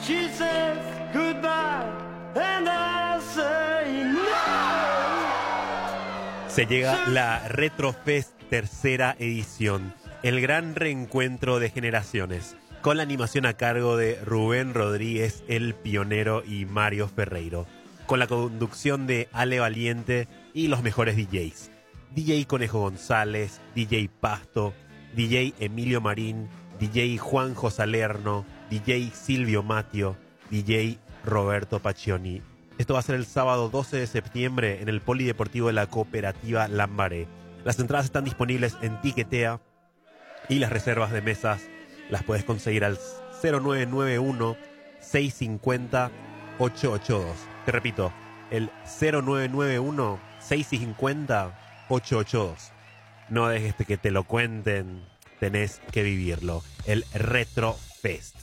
She says goodbye and I say no. Se llega la Retrofest tercera edición, el gran reencuentro de generaciones, con la animación a cargo de Rubén Rodríguez, el pionero, y Mario Ferreiro, con la conducción de Ale Valiente y los mejores DJs. DJ Conejo González, DJ Pasto, DJ Emilio Marín, DJ Juanjo Salerno, DJ Silvio Matio, DJ Roberto Paccioni. Esto va a ser el sábado 12 de septiembre en el Polideportivo de la Cooperativa Lambaré. Las entradas están disponibles en Tiquetea y las reservas de mesas las puedes conseguir al 0991-650-882. Te repito, el 0991-650-882. No dejes que te lo cuenten, tenés que vivirlo. El Retro Fest.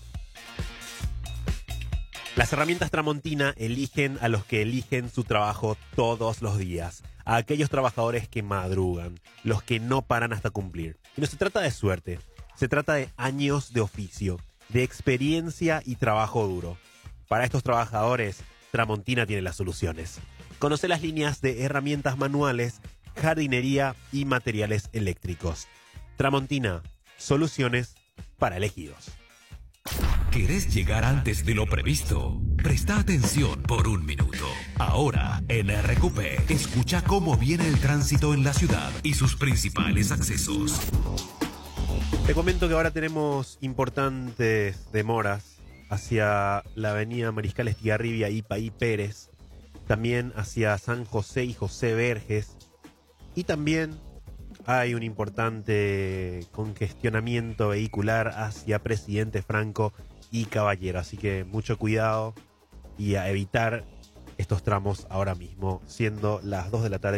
Las herramientas Tramontina eligen a los que eligen su trabajo todos los días, a aquellos trabajadores que madrugan, los que no paran hasta cumplir. Y no se trata de suerte, se trata de años de oficio, de experiencia y trabajo duro. Para estos trabajadores, Tramontina tiene las soluciones. Conoce las líneas de herramientas manuales, jardinería y materiales eléctricos. Tramontina, soluciones para elegidos. ¿Querés llegar antes de lo previsto? Presta atención por un minuto. Ahora, en RQP, escucha cómo viene el tránsito en la ciudad y sus principales accesos. Te comento que ahora tenemos importantes demoras hacia la avenida Mariscal Estigarribia y Paí Pérez, también hacia San José y José Verges, y también hay un importante congestionamiento vehicular hacia Presidente Franco y Caballero, así que mucho cuidado y a evitar estos tramos ahora mismo, siendo las 2 de la tarde.